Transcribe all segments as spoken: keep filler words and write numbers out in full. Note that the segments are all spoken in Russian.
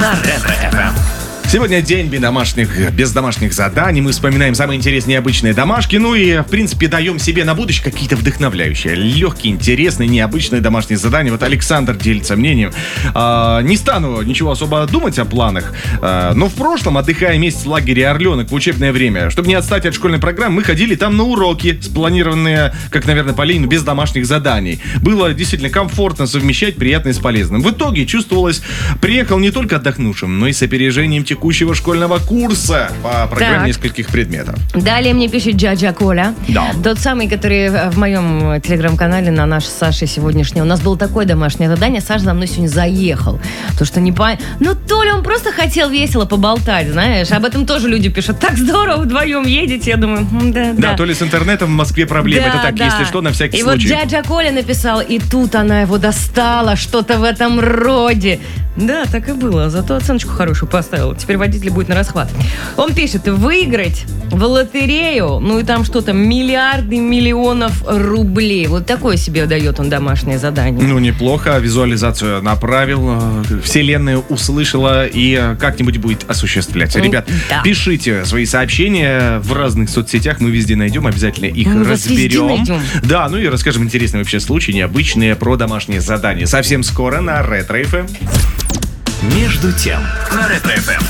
на Ретро-эф эм. Сегодня день без домашних, без домашних заданий. Мы вспоминаем самые интересные необычные домашки. Ну и, в принципе, даем себе на будущее какие-то вдохновляющие, легкие, интересные, необычные домашние задания. Вот Александр делится мнением. А, не стану ничего особо думать о планах. А, но в прошлом, отдыхая месяц в лагере «Орленок» в учебное время, чтобы не отстать от школьной программы, мы ходили там на уроки, спланированные, как, наверное, по Ленину, без домашних заданий. Было действительно комфортно совмещать приятное с полезным. В итоге чувствовалось, приехал не только отдохнувшим, но и с опережением текущего школьного курса по программе так. нескольких предметов. Далее мне пишет Джаджа Коля. Да. Тот самый, который в моем телеграм-канале на наш с Сашей сегодняшний. У нас было такое домашнее задание. Саша за мной сегодня заехал. То, что не по... Ну, то ли он просто хотел весело поболтать, знаешь. Об этом тоже люди пишут. Так здорово, вдвоем едете. Я думаю, да, да. Да, то ли с интернетом в Москве проблемы. Да, это так, да. если что, на всякий и случай. И вот Джаджа Коля написал, и тут она его достала. Что-то в этом роде. Да, так и было. Зато оценочку хорошую поставила. Теперь водитель будет на расхват. Он пишет, выиграть в лотерею, ну и там что-то, миллиарды миллионов рублей. Вот такое себе дает он домашнее задание. Ну, неплохо. Визуализацию направил, вселенная услышала и как-нибудь будет осуществлять. Ребят, да. пишите свои сообщения в разных соцсетях. Мы везде найдем, обязательно их Мы разберем. Да, ну и расскажем интересные вообще случаи, необычные про домашние задания. Совсем скоро на Ретро-эф эм. Между тем на Ретро-эф эм.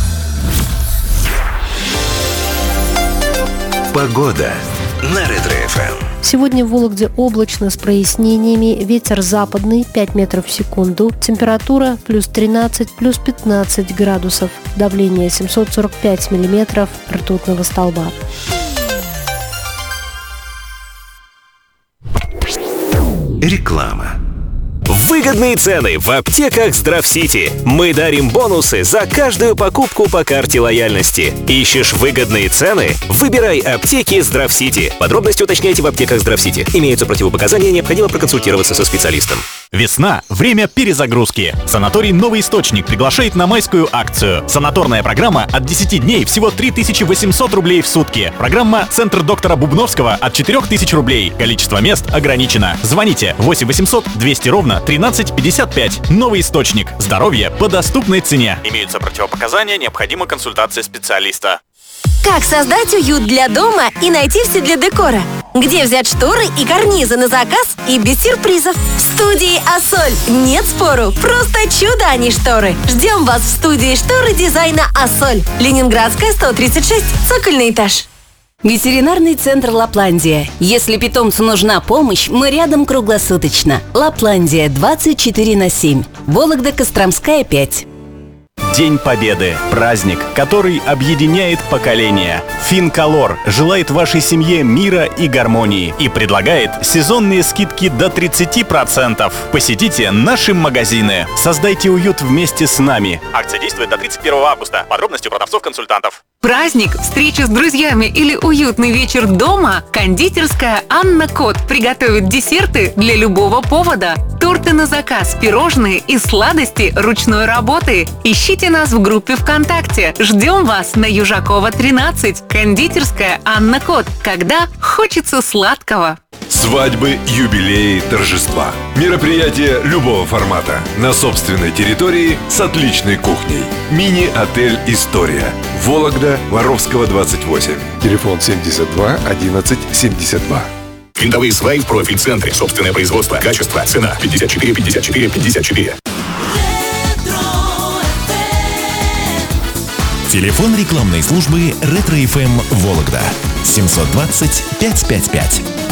Погода на Ретро-эф эм. Сегодня в Вологде облачно с прояснениями, ветер западный пять метров в секунду, температура плюс тринадцать, плюс пятнадцать градусов, давление семьсот сорок пять миллиметров ртутного столба. Реклама. Выгодные цены в аптеках Здравсити. Мы дарим бонусы за каждую покупку по карте лояльности. Ищешь выгодные цены? Выбирай аптеки Здравсити. Подробности уточняйте в аптеках Здравсити. Имеются противопоказания, необходимо проконсультироваться со специалистом. Весна – время перезагрузки. Санаторий «Новый источник» приглашает на майскую акцию. Санаторная программа от десяти дней всего три тысячи восемьсот рублей в сутки. Программа «Центр доктора Бубновского» от четыре тысячи рублей. Количество мест ограничено. Звоните восемь восемьсот двести ровно тринадцать пятьдесят пять. «Новый источник». Здоровье по доступной цене. Имеются противопоказания, необходима консультация специалиста. Как создать уют для дома и найти все для декора? Где взять шторы и карнизы на заказ и без сюрпризов? В студии «Ассоль». Нет спору, просто чудо, а не шторы. Ждем вас в студии шторы дизайна «Ассоль». Ленинградская, сто тридцать шесть, цокольный этаж. Ветеринарный центр «Лапландия». Если питомцу нужна помощь, мы рядом круглосуточно. «Лапландия» двадцать четыре на семь. Вологда, Костромская, пять. День Победы. Праздник, который объединяет поколения. Финколор желает вашей семье мира и гармонии и предлагает сезонные скидки до тридцати процентов. Посетите наши магазины. Создайте уют вместе с нами. Акция действует до тридцать первого августа. Подробности у продавцов-консультантов. Праздник, встреча с друзьями или уютный вечер дома? Кондитерская «Анна Кот» приготовит десерты для любого повода. Торты на заказ, пирожные и сладости ручной работы. Ищите нас в группе ВКонтакте. Ждем вас на Южакова, тринадцать. Кондитерская «Анна Кот». Когда хочется сладкого. Свадьбы, юбилеи, торжества. Мероприятия любого формата. На собственной территории с отличной кухней. Мини-отель «История». Вологда, Воровского, двадцать восемь. Телефон семьдесят два одиннадцать семьдесят два. Винтовые сваи в профиль-центре. Собственное производство. Качество. Цена. пятьдесят четыре пятьдесят четыре пятьдесят четыре. Телефон рекламной службы «Ретро-эф эм» Вологда. семьсот двадцать пятьсот пятьдесят пять.